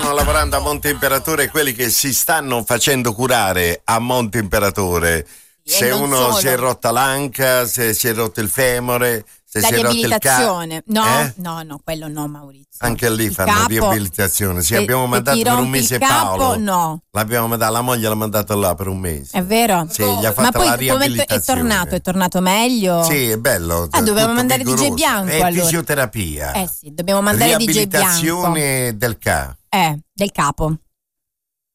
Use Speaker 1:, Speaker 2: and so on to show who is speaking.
Speaker 1: stanno lavorando a Monte Imperatore e quelli che si stanno facendo curare a Monte Imperatore. Se uno si è rotta l'anca, se si è rotto il femore, se
Speaker 2: la
Speaker 1: si è rotto il
Speaker 2: riabilitazione. No, quello no, Maurizio.
Speaker 1: Anche lì fanno riabilitazione. Sì, abbiamo mandato per un mese Paolo.
Speaker 2: No.
Speaker 1: L'abbiamo mandato, la moglie l'ha mandato là per un mese.
Speaker 2: È vero?
Speaker 1: Sì, gli ha fatto la riabilitazione.
Speaker 2: È tornato meglio?
Speaker 1: Sì, è bello.
Speaker 2: Dobbiamo mandare DJ Bianco
Speaker 1: è
Speaker 2: allora.
Speaker 1: Fisioterapia.
Speaker 2: Sì, dobbiamo mandare DJ Bianco.
Speaker 1: Riabilitazione del
Speaker 2: del capo.